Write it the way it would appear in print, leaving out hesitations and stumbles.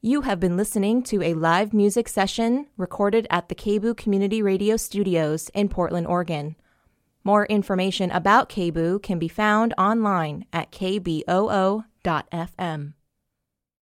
You have been listening to a live music session recorded at the KBOO Community Radio Studios in Portland, Oregon. More information about KBOO can be found online at kboo.fm.